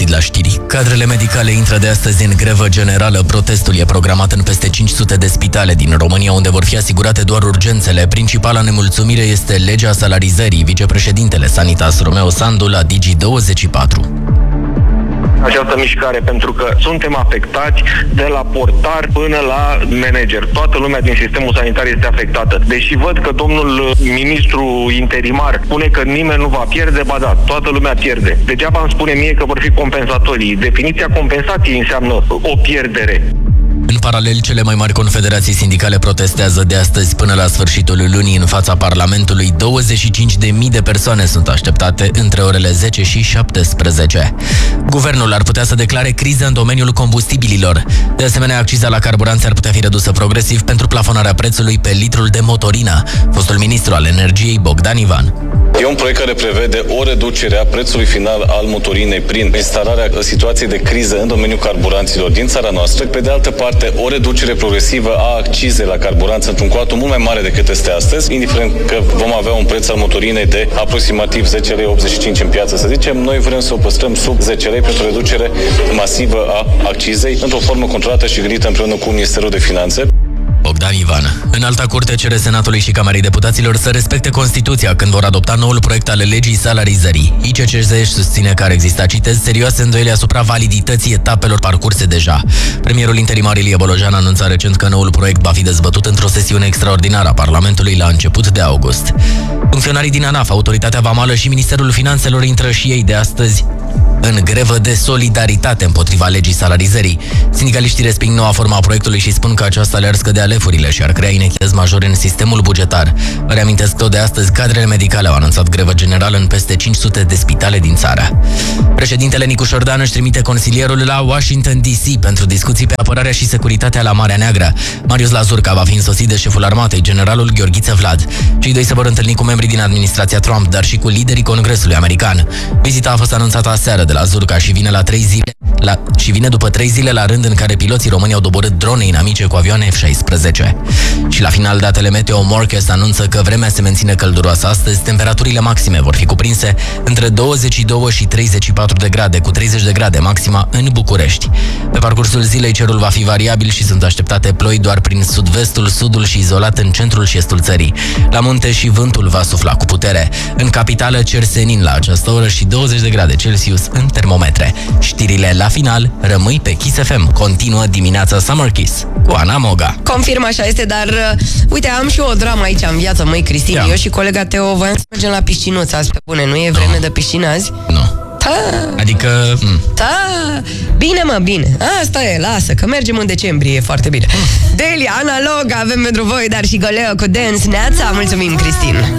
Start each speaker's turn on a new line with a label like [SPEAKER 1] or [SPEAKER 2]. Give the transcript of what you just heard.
[SPEAKER 1] găsit la știri. Cadrele medicale intră de astăzi în grevă generală. Protestul e programat în peste 500 de spitale din România, unde vor fi asigurate doar urgențele. Principala nemulțumire este legea salarizării. Vicepreședintele Sanitas Romeo Sandu la Digi24.
[SPEAKER 2] Această mișcare, pentru că suntem afectați de la portar până la manager. Toată lumea din sistemul sanitar este afectată. Deși văd că domnul ministru interimar spune că nimeni nu va pierde, ba da, toată lumea pierde. Degeaba îmi spune mie că vor fi compensatorii. Definiția compensației înseamnă o pierdere.
[SPEAKER 1] În paralel, cele mai mari confederații sindicale protestează de astăzi până la sfârșitul lunii în fața Parlamentului. 25.000 de persoane sunt așteptate între orele 10 și 17. Guvernul ar putea să declare criză în domeniul combustibililor. De asemenea, acciza la carburanți ar putea fi redusă progresiv pentru plafonarea prețului pe litrul de motorină. Fostul ministru al energiei, Bogdan Ivan.
[SPEAKER 3] E un proiect care prevede o reducere a prețului final al motorinei prin instalarea situației de criză în domeniul carburanților din țara noastră. Pe de altă parte, o reducere progresivă a accizei la carburanți într-un coatul mult mai mare decât este astăzi, indiferent că vom avea un preț al motorinei de aproximativ 10,85 lei în piață, să zicem. Noi vrem să o păstrăm sub 10 lei pentru o reducere masivă a accizei, într-o formă controlată și gândită împreună cu Ministerul de Finanțe.
[SPEAKER 1] Bogdan Ivan. Înalta Curte cere Senatului și Camerei Deputaților să respecte Constituția când vor adopta noul proiect al legii salarizării. ICCZ susține că ar exista, citez, serioase îndoieli asupra validității etapelor parcurse deja. Premierul interimar Ilie Bolojan a anunțat recent că noul proiect va fi dezbătut într-o sesiune extraordinară a Parlamentului la început de august. Funcționarii din ANAF, Autoritatea Vamală și Ministerul Finanțelor intră și ei de astăzi în grevă de solidaritate împotriva legii salarizării. Sindicaliștii resping noua formă a proiectului și spun că aceasta le-ar scădea alefurile și ar crea inechități majore în sistemul bugetar. Vă reamintesc, tot de astăzi, cadrele medicale au anunțat grevă generală în peste 500 de spitale din țară. Președintele Nicu Șordan își trimite consilierul la Washington DC pentru discuții pe apărarea și securitatea la Marea Neagră. Marius Lazurca va fi însoțit de șeful armatei, generalul Gheorghiță Vlad. Cei doi se vor întâlni cu membrii din administrația Trump, dar și cu liderii Congresului American. Vizita a fost anunțată aseară de Lazurca și vine după 3 zile la rând în care piloții români au doborât drone inamice cu avioane F-16. Și la final, datele Meteo Morcast anunță că vremea se menține călduroasă astăzi. Temperaturile maxime vor fi cuprinse între 22 și 34 de grade, cu 30 de grade maxima în București. Pe parcursul zilei cerul va fi variabil și sunt așteptate ploi doar prin sud-vestul, sudul și izolat în centrul și estul țării. La munte și vântul va sufla cu putere. În capitală cer senin la această oră și 20 de grade Celsius în termometre. Știrile la final, rămâi pe Kiss FM. Continuă dimineața Summer Kiss cu Ana Moga.
[SPEAKER 4] Confirm, așa este, dar uite, am și o dramă aici în viață, măi, Cristin. Eu și colega Teo voiam să mergem la piscinuță azi, pe bune. Nu e vreme de piscină azi?
[SPEAKER 1] Nu. Adică...
[SPEAKER 4] Bine, mă, bine. Asta e, lasă, că mergem în decembrie, e foarte bine. Daily Analog avem pentru voi, dar și Goleo cu Dance. Neața, mulțumim, Cristin.